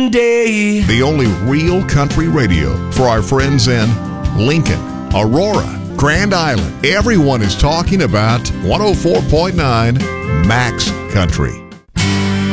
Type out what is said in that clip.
one day. The only real country radio for our friends in Lincoln, Aurora, Grand Island. Everyone is talking about 104.9 Max Country.